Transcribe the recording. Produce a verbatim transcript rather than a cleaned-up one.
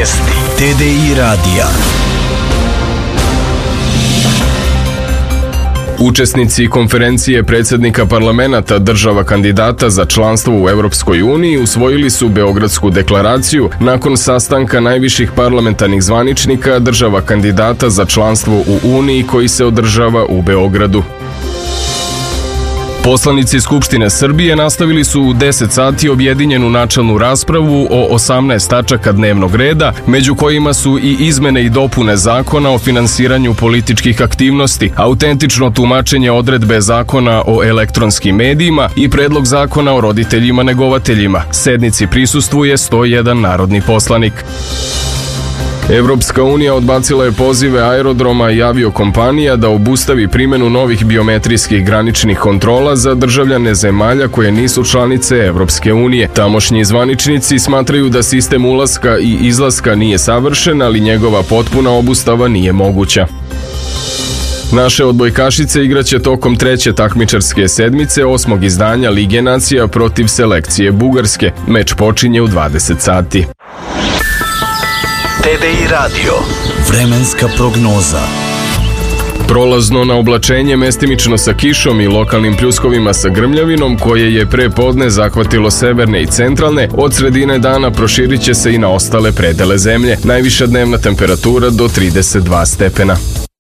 Vesti T D I radija. Učesnici konferencije predsjednika parlamenata država kandidata za članstvo u Europskoj uniji usvojili su Beogradsku deklaraciju nakon sastanka najviših parlamentarnih zvaničnika država kandidata za članstvo u Uniji koji se održava u Beogradu. Poslanici Skupštine Srbije nastavili su u deset sati objedinjenu načelnu raspravu o osamnaest tačaka dnevnog reda, među kojima su i izmene i dopune zakona o finansiranju političkih aktivnosti, autentično tumačenje odredbe zakona o elektronskim medijima i predlog zakona o roditeljima negovateljima. Sednici prisustvuje sto jedan narodni poslanik. Evropska unija odbacila je pozive aerodroma i aviokompanija da obustavi primjenu novih biometrijskih graničnih kontrola za državljane zemalja koje nisu članice Evropske unije. Tamošnji zvaničnici smatraju da sistem ulaska i izlaska nije savršen, ali njegova potpuna obustava nije moguća. Naše odbojkašice igraće tokom treće takmičarske sedmice osmog izdanja Lige nacija protiv selekcije Bugarske. Meč počinje u dvadeset sati. T D I radio. Vremenska prognoza. Prolazno na oblačenje mestimično sa kišom i lokalnim pljuskovima sa grmljavinom koje je pre podne zahvatilo severne i centralne, od sredine dana proširit će se i na ostale predele zemlje. Najviša dnevna temperatura do trideset dva stepena.